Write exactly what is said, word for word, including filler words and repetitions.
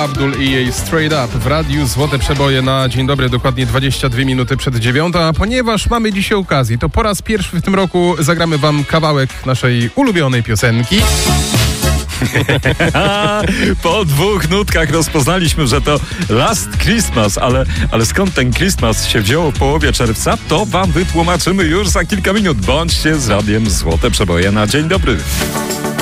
Abdul i jej Straight Up w radiu Złote Przeboje na dzień dobry, dokładnie dwadzieścia dwie minuty przed dziewiątą, a ponieważ mamy dzisiaj okazję, to po raz pierwszy w tym roku zagramy wam kawałek naszej ulubionej piosenki. Po dwóch nutkach rozpoznaliśmy, że to Last Christmas, ale, ale skąd ten Christmas się wzięło w połowie czerwca, to wam wytłumaczymy już za kilka minut. Bądźcie z radiem Złote Przeboje na dzień dobry.